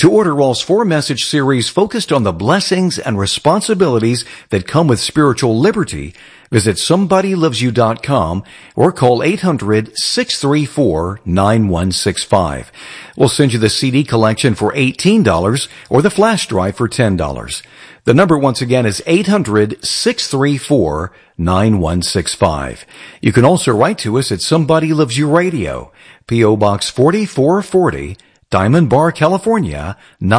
To order Raul's 4-message series focused on the blessings and responsibilities that come with spiritual liberty, visit somebodylovesyou.com or call 800-634-9165. We'll send you the CD collection for $18 or the flash drive for $10. The number once again is 800-634-9165. You can also write to us at Somebody Loves You Radio, P.O. Box 4440, Diamond Bar, California,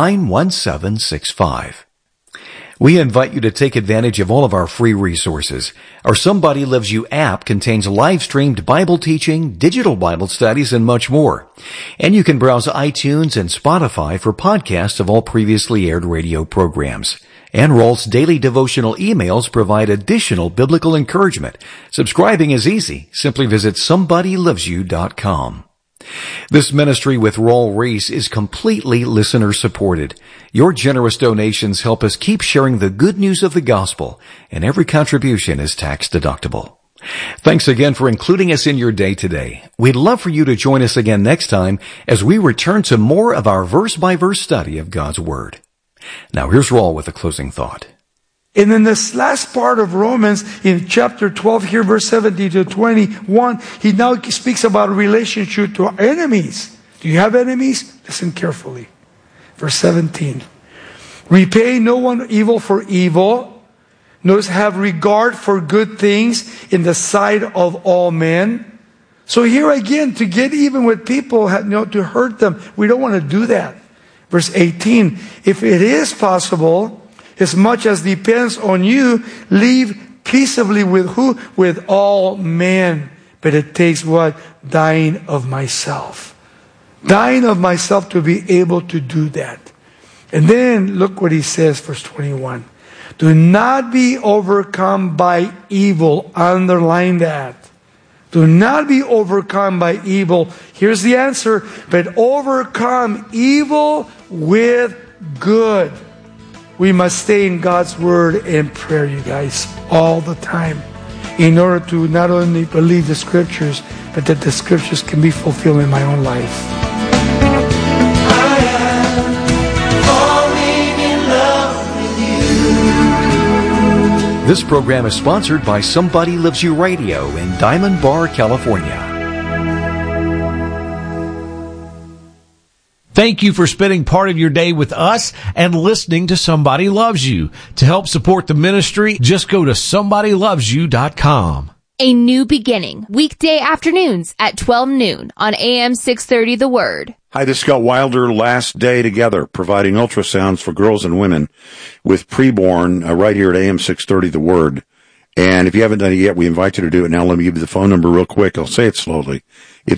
91765. We invite you to take advantage of all of our free resources. Our Somebody Loves You app contains live-streamed Bible teaching, digital Bible studies, and much more. And you can browse iTunes and Spotify for podcasts of all previously aired radio programs. And Raul's daily devotional emails provide additional biblical encouragement. Subscribing is easy. Simply visit somebodylovesyou.com. This ministry with Raul Ries is completely listener-supported. Your generous donations help us keep sharing the good news of the gospel, and every contribution is tax-deductible. Thanks again for including us in your day today. We'd love for you to join us again next time as we return to more of our verse-by-verse study of God's Word. Now here's Raul with a closing thought. And in this last part of Romans, in chapter 12 here, verse 17 to 21, he now speaks about a relationship to our enemies. Do you have enemies? Listen carefully. Verse 17. Repay no one evil for evil. Notice, have regard for good things in the sight of all men. So here again, to get even with people, to hurt them, we don't want to do that. Verse 18. If it is possible, as much as depends on you, live peaceably with who? With all men. But it takes what? Dying of myself. Dying of myself to be able to do that. And then look what he says, verse 21. Do not be overcome by evil. Underline that. Do not be overcome by evil. Here's the answer. But overcome evil with good. We must stay in God's Word and prayer, you guys, all the time, in order to not only believe the Scriptures, but that the Scriptures can be fulfilled in my own life. I am falling in love with you. This program is sponsored by Somebody Loves You Radio in Diamond Bar, California. Thank you for spending part of your day with us and listening to Somebody Loves You. To help support the ministry, just go to somebodylovesyou.com. A New Beginning, weekday afternoons at 12 noon on AM 630 The Word. Hi, this is Scott Wilder, Last Day Together, providing ultrasounds for girls and women with preborn right here at AM 630 The Word. And if you haven't done it yet, we invite you to do it now. Let me give you the phone number real quick. I'll say it slowly. It's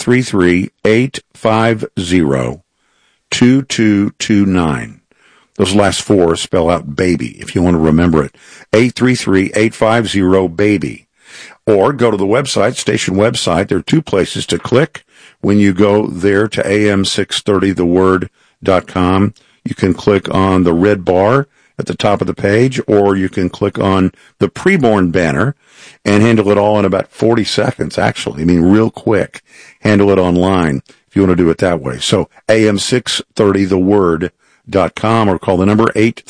833-850-2229. Those last four spell out baby, if you want to remember it. 833-850-BABY. Or go to the website, station website. There are two places to click when you go there to am630theword.com. You can click on the red bar at the top of the page, or you can click on the preborn banner and handle it all in about 40 seconds, actually. I mean, real quick. Handle it online if you want to do it that way. So, am630theword.com, or call the number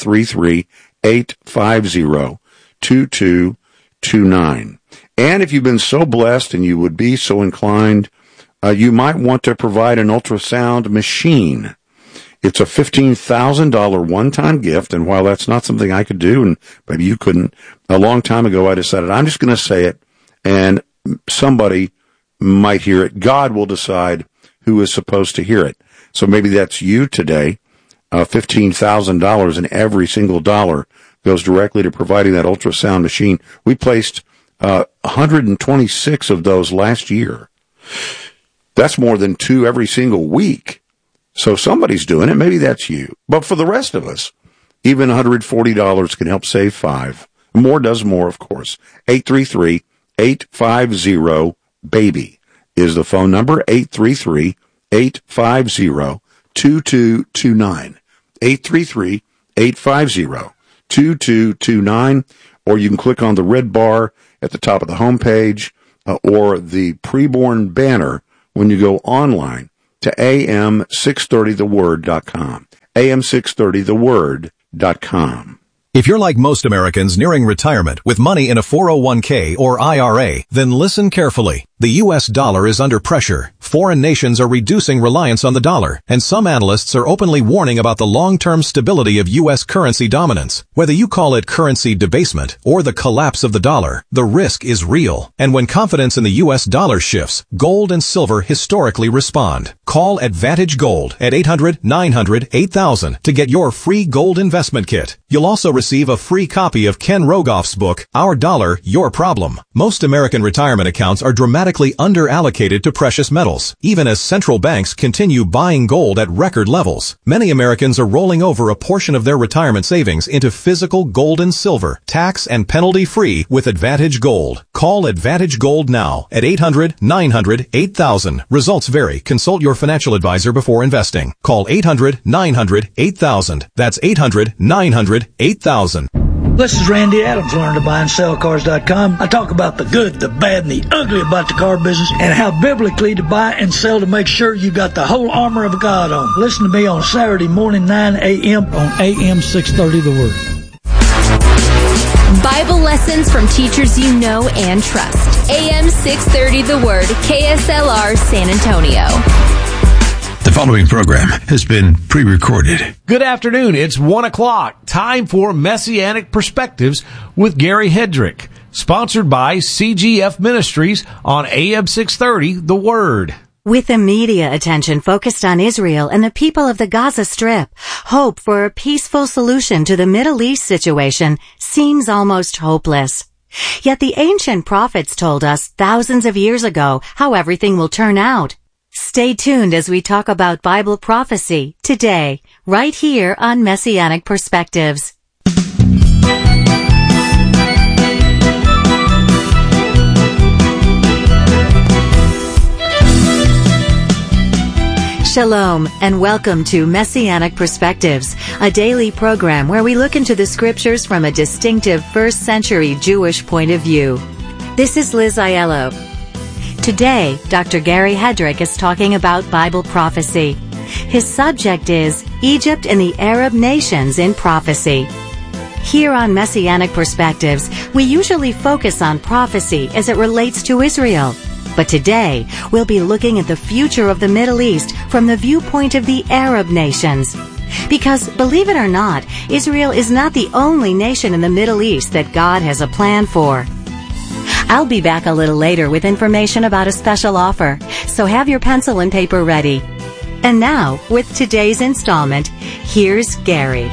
833-850-2229. And if you've been so blessed and you would be so inclined, you might want to provide an ultrasound machine. It's a $15,000 one-time gift, and while that's not something I could do, and maybe you couldn't, a long time ago I decided I'm just going to say it, and somebody might hear it. God will decide who is supposed to hear it. So maybe that's you today. $15,000, and every single dollar goes directly to providing that ultrasound machine. We placed 126 of those last year. That's more than 2 every single week. So somebody's doing it. Maybe that's you. But for the rest of us, even $140 can help save 5. More does more, of course. 833-850-BABY is the phone number. 833-850-2229. 833-850-2229. Or you can click on the red bar at the top of the homepage, or the preborn banner when you go online to am630theword.com. am630theword.com. If you're like most Americans nearing retirement with money in a 401k or IRA, then listen carefully. The U.S. dollar is under pressure. Foreign nations are reducing reliance on the dollar, and some analysts are openly warning about the long-term stability of U.S. currency dominance. Whether you call it currency debasement or the collapse of the dollar, the risk is real. And when confidence in the U.S. dollar shifts, gold and silver historically respond. Call Advantage Gold at 800-900-8000 to get your free gold investment kit. You'll also receive a free copy of Ken Rogoff's book, Our Dollar, Your Problem. Most American retirement accounts are dramatically underallocated to precious metals, even as central banks continue buying gold at record levels. Many Americans are rolling over a portion of their retirement savings into physical gold and silver, tax and penalty-free with Advantage Gold. Call Advantage Gold now at 800-900-8000. Results vary. Consult your financial advisor before investing. Call 800-900-8000. That's 800-900-8000. This is Randy Adams, learntobuyandSellCars.com. I talk about the good, the bad, and the ugly about the car business and how biblically to buy and sell to make sure you got the whole armor of God on. Listen to me on Saturday morning, 9 a.m. on AM 630 The Word. Bible lessons from teachers you know and trust. AM 630 The Word, KSLR San Antonio. The following program has been pre-recorded. Good afternoon. It's 1 o'clock. Time for Messianic Perspectives with Gary Hedrick. Sponsored by CGF Ministries on AM 630, The Word. With the media attention focused on Israel and the people of the Gaza Strip, hope for a peaceful solution to the Middle East situation seems almost hopeless. Yet the ancient prophets told us thousands of years ago how everything will turn out. Stay tuned as we talk about Bible prophecy today, right here on Messianic Perspectives. Shalom, and welcome to Messianic Perspectives, a daily program where we look into the scriptures from a distinctive first-century Jewish point of view. This is Liz Aiello. Today, Dr. Gary Hedrick is talking about Bible prophecy. His subject is Egypt and the Arab Nations in Prophecy. Here on Messianic Perspectives, we usually focus on prophecy as it relates to Israel. But today, we'll be looking at the future of the Middle East from the viewpoint of the Arab nations. Because, believe it or not, Israel is not the only nation in the Middle East that God has a plan for. I'll be back a little later with information about a special offer, so have your pencil and paper ready. And now, with today's installment, here's Gary.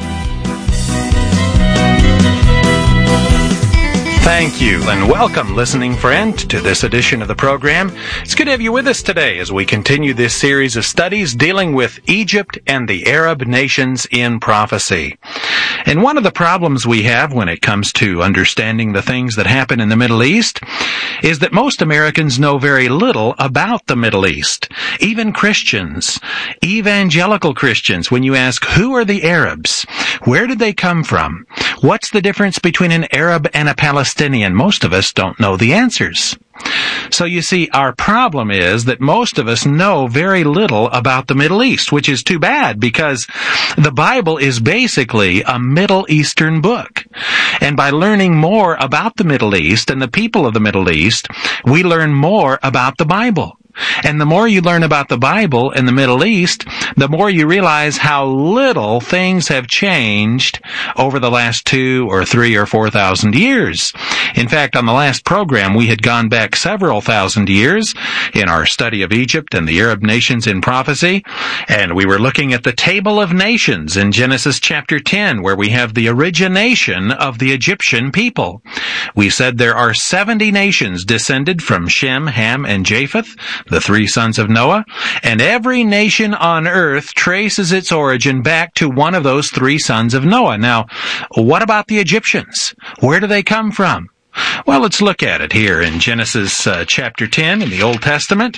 Thank you, and welcome, listening friend, to this edition of the program. It's good to have you with us today as we continue this series of studies dealing with Egypt and the Arab nations in prophecy. And one of the problems we have when it comes to understanding the things that happen in the Middle East is that most Americans know very little about the Middle East. Even Christians, evangelical Christians, when you ask, who are the Arabs? Where did they come from? What's the difference between an Arab and a Palestinian? Most of us don't know the answers. So you see, our problem is that most of us know very little about the Middle East, which is too bad because the Bible is basically a Middle Eastern book. And by learning more about the Middle East and the people of the Middle East, we learn more about the Bible. And the more you learn about the Bible and the Middle East, the more you realize how little things have changed over the last 2 or 3 or 4,000 years. In fact, on the last program, we had gone back several thousand years in our study of Egypt and the Arab nations in prophecy, and we were looking at the Table of Nations in Genesis chapter 10, where we have the origination of the Egyptian people. We said there are 70 nations descended from Shem, Ham, and Japheth, the 3 sons of Noah, and every nation on earth traces its origin back to one of those 3 sons of Noah. Now, what about the Egyptians? Where do they come from? Well, let's look at it here in Genesis chapter 10 in the Old Testament.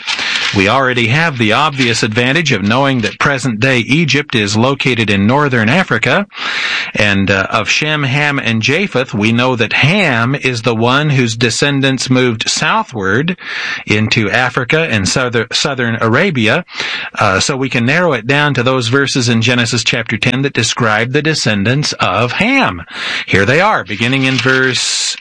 We already have the obvious advantage of knowing that present-day Egypt is located in northern Africa. And of Shem, Ham, and Japheth, we know that Ham is the one whose descendants moved southward into Africa and southern Arabia. So we can narrow it down to those verses in Genesis chapter 10 that describe the descendants of Ham. Here they are, beginning in verse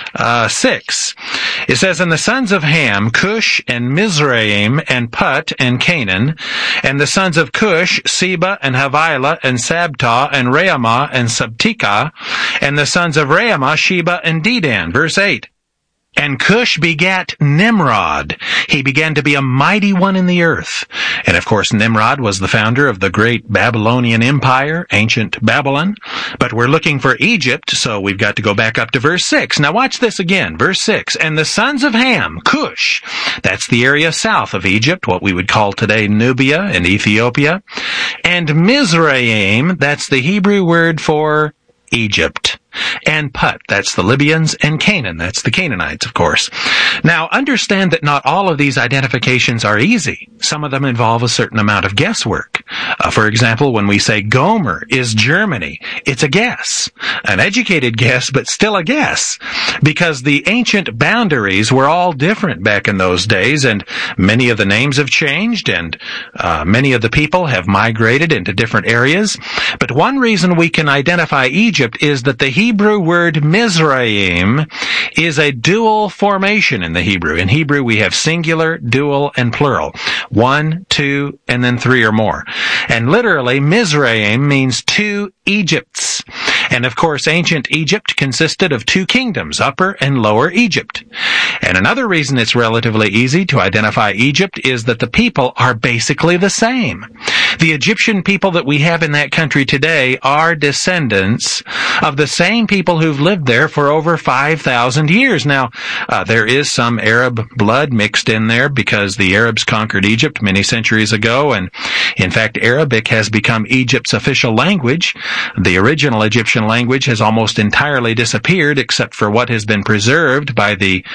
6. It says, "And the sons of Ham, Cush and Mizraim and Put and Canaan, and the sons of Cush, Seba and Havilah and Sabta and Raamah and Sabtika, and the sons of Raamah, Sheba and Dedan." Verse 8. "And Cush begat Nimrod. He began to be a mighty one in the earth." And of course, Nimrod was the founder of the great Babylonian Empire, ancient Babylon. But we're looking for Egypt, so we've got to go back up to verse 6. Now watch this again, verse 6. "And the sons of Ham, Cush," that's the area south of Egypt, what we would call today Nubia and Ethiopia, "and Mizraim," that's the Hebrew word for Egypt. And Put, that's the Libyans, and Canaan, that's the Canaanites, of course. Now, understand that not all of these identifications are easy. Some of them involve a certain amount of guesswork. For example, when we say Gomer is Germany, it's a guess. An educated guess, but still a guess. Because the ancient boundaries were all different back in those days, and many of the names have changed, and many of the people have migrated into different areas. But one reason we can identify Egypt is that the Hebrew word Mizraim is a dual formation in the Hebrew. In Hebrew, we have singular, dual, and plural. 1, 2, and then 3 or more. And literally, Mizraim means two Egypts. And of course, ancient Egypt consisted of two kingdoms, Upper and Lower Egypt. And another reason it's relatively easy to identify Egypt is that the people are basically the same. The Egyptian people that we have in that country today are descendants of the same people who've lived there for over 5,000 years. Now, there is some Arab blood mixed in there because the Arabs conquered Egypt many centuries ago, and in fact, Arabic has become Egypt's official language. The original Egyptian language has almost entirely disappeared except for what has been preserved by the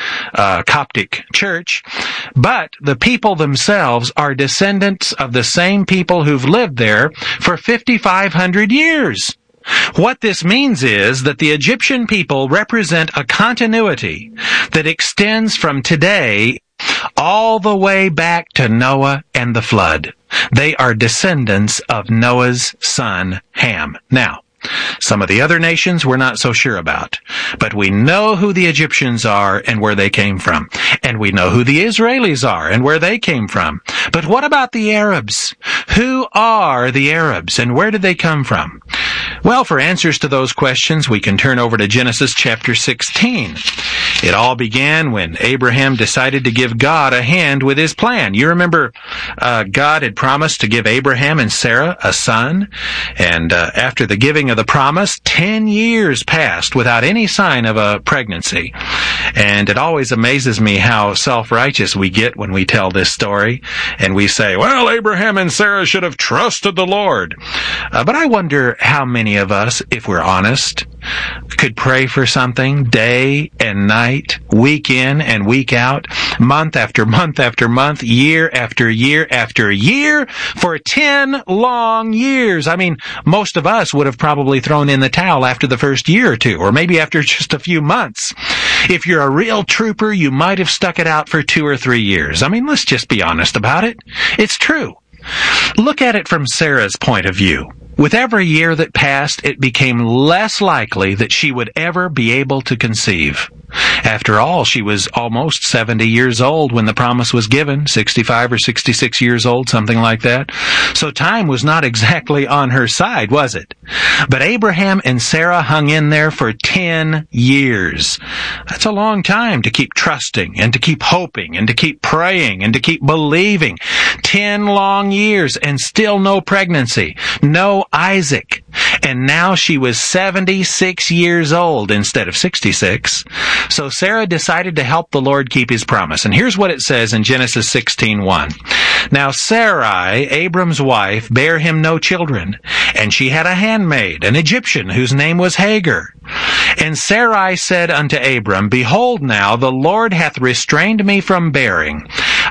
Coptic Church. But the people themselves are descendants of the same people who've lived there for 5,500 years. What this means is that the Egyptian people represent a continuity that extends from today all the way back to Noah and the flood. They are descendants of Noah's son, Ham. Now, some of the other nations we're not so sure about, but we know who the Egyptians are and where they came from. And we know who the Israelis are and where they came from. But what about the Arabs? Who are the Arabs and where did they come from? Well, for answers to those questions, we can turn over to Genesis chapter 16. It all began when Abraham decided to give God a hand with his plan. You remember God had promised to give Abraham and Sarah a son, and after the giving of the promise, 10 years passed without any sign of a pregnancy. And it always amazes me how self-righteous we get when we tell this story, and we say, well, Abraham and Sarah should have trusted the Lord. But I wonder how many of us, if we're honest, could pray for something day and night, week in and week out, month after month after month, year after year after year, for 10 long years. I mean, most of us would have probably thrown in the towel after the first year or two, or maybe after just a few months. If you're a real trooper, you might have stuck it out for 2 or 3 years. I mean, let's just be honest about it. It's true. Look at it from Sarah's point of view. With every year that passed, it became less likely that she would ever be able to conceive. After all, she was almost 70 years old when the promise was given, 65 or 66 years old, something like that. So time was not exactly on her side, was it? But Abraham and Sarah hung in there for 10 years. That's a long time to keep trusting and to keep hoping and to keep praying and to keep believing. 10 long years and still no pregnancy, no Isaac. And now she was 76 years old instead of 66. So Sarah decided to help the Lord keep his promise. And here's what it says in Genesis 16:1. Now Sarai, Abram's wife, bare him no children, and she had a handmaid, an Egyptian, whose name was Hagar. And Sarai said unto Abram, Behold now, the Lord hath restrained me from bearing.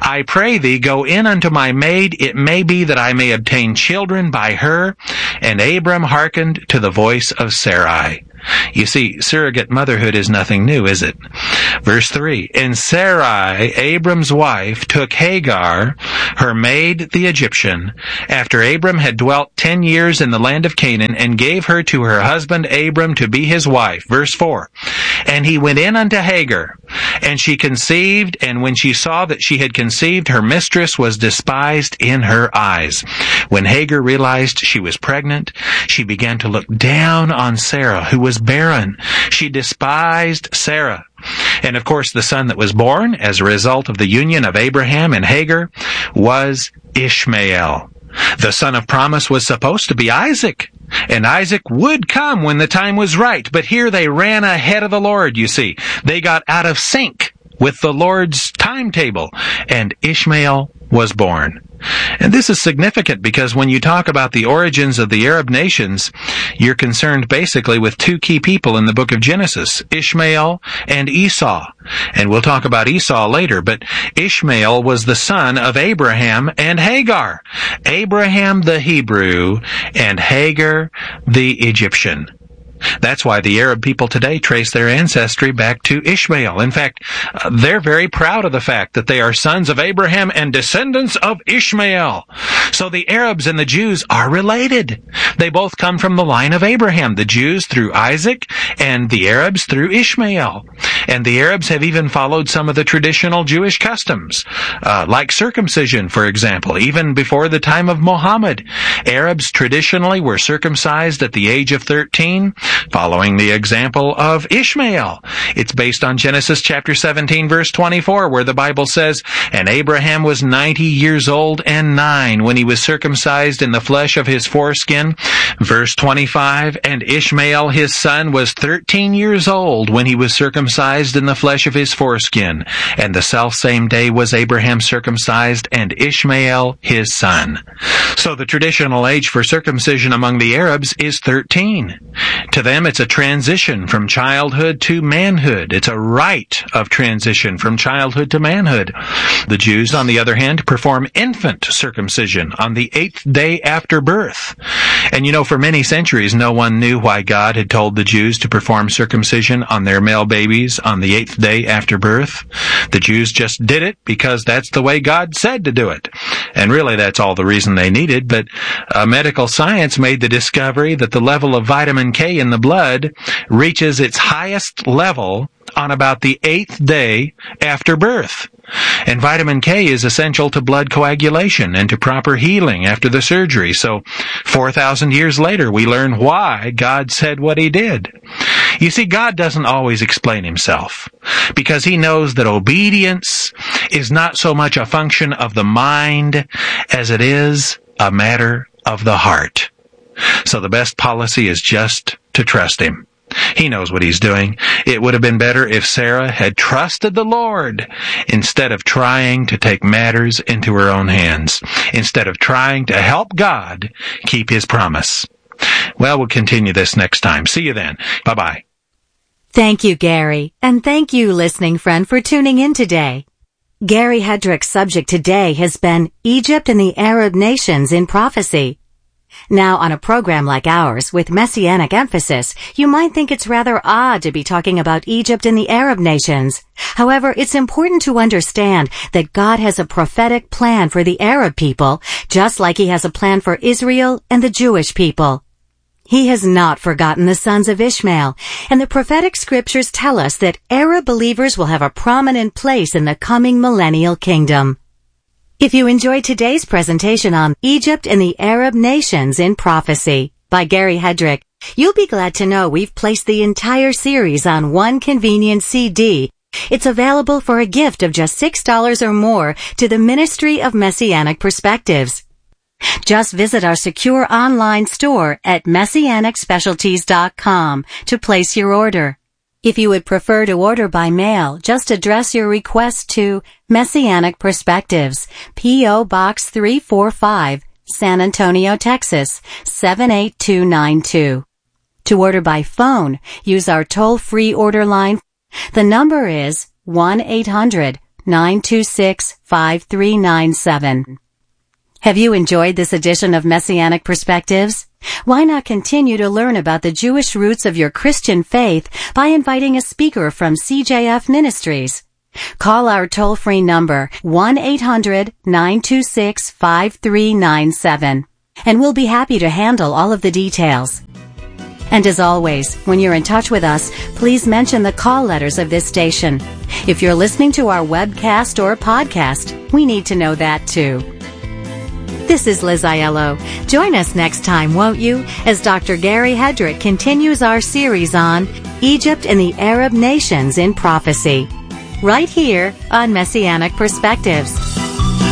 I pray thee, go in unto my maid. It may be that I may obtain children by her. And Abram hearkened to the voice of Sarai. You see, surrogate motherhood is nothing new, is it? Verse 3, And Sarai, Abram's wife, took Hagar, her maid the Egyptian, after Abram had dwelt 10 years in the land of Canaan, and gave her to her husband Abram to be his wife. Verse 4, And he went in unto Hagar, and she conceived, and when she saw that she had conceived, her mistress was despised in her eyes. When Hagar realized she was pregnant, she began to look down on Sarah, who was barren. She despised Sarah. And of course, the son that was born as a result of the union of Abraham and Hagar was Ishmael. The son of promise was supposed to be Isaac, and Isaac would come when the time was right. But here they ran ahead of the Lord, you see. They got out of sync with the Lord's timetable, and Ishmael was born. And this is significant because when you talk about the origins of the Arab nations, you're concerned basically with two key people in the book of Genesis, Ishmael and Esau. And we'll talk about Esau later, but Ishmael was the son of Abraham and Hagar. Abraham the Hebrew and Hagar the Egyptian. That's why the Arab people today trace their ancestry back to Ishmael. In fact, they're very proud of the fact that they are sons of Abraham and descendants of Ishmael. So the Arabs and the Jews are related. They both come from the line of Abraham, the Jews through Isaac and the Arabs through Ishmael. And the Arabs have even followed some of the traditional Jewish customs, like circumcision, for example. Even before the time of Muhammad, Arabs traditionally were circumcised at the age of 13, following the example of Ishmael. It's based on Genesis chapter 17, verse 24, where the Bible says, And Abraham was 90 years old and 9 when he was circumcised in the flesh of his foreskin. Verse 25, And Ishmael his son was 13 years old when he was circumcised in the flesh of his foreskin. And the selfsame day was Abraham circumcised, and Ishmael his son. So the traditional age for circumcision among the Arabs is 13. To them, it's a transition from childhood to manhood. It's a rite of transition from childhood to manhood. The Jews, on the other hand, perform infant circumcision on the 8th day after birth. And you know, for many centuries, no one knew why God had told the Jews to perform circumcision on their male babies on the 8th day after birth. The Jews just did it because that's the way God said to do it. And really, that's all the reason they needed. But medical science made the discovery that the level of vitamin K in the blood reaches its highest level on about the 8th day after birth. And vitamin K is essential to blood coagulation and to proper healing after the surgery. So 4,000 years later, we learn why God said what he did. You see, God doesn't always explain himself because he knows that obedience is not so much a function of the mind as it is a matter of the heart. So the best policy is just to trust him. He knows what he's doing. It would have been better if Sarah had trusted the Lord instead of trying to take matters into her own hands, instead of trying to help God keep his promise. Well, we'll continue this next time. See you then. Bye-bye. Thank you, Gary. And thank you, listening friend, for tuning in today. Gary Hedrick's subject today has been Egypt and the Arab Nations in Prophecy. Now, on a program like ours, with messianic emphasis, you might think it's rather odd to be talking about Egypt and the Arab nations. However, it's important to understand that God has a prophetic plan for the Arab people, just like he has a plan for Israel and the Jewish people. He has not forgotten the sons of Ishmael, and the prophetic scriptures tell us that Arab believers will have a prominent place in the coming millennial kingdom. If you enjoyed today's presentation on Egypt and the Arab Nations in Prophecy by Gary Hedrick, you'll be glad to know we've placed the entire series on one convenient CD. It's available for a gift of just $6 or more to the Ministry of Messianic Perspectives. Just visit our secure online store at messianicspecialties.com to place your order. If you would prefer to order by mail, just address your request to Messianic Perspectives, P.O. Box 345, San Antonio, Texas, 78292. To order by phone, use our toll-free order line. The number is 1-800 1-800-926-5397. Have you enjoyed this edition of Messianic Perspectives? Why not continue to learn about the Jewish roots of your Christian faith by inviting a speaker from CJF Ministries? Call our toll-free number 1-800-926-5397 and we'll be happy to handle all of the details. And as always, when you're in touch with us, please mention the call letters of this station. If you're listening to our webcast or podcast, we need to know that too. This is Liz Aiello. Join us next time, won't you, as Dr. Gary Hedrick continues our series on Egypt and the Arab Nations in Prophecy, right here on Messianic Perspectives.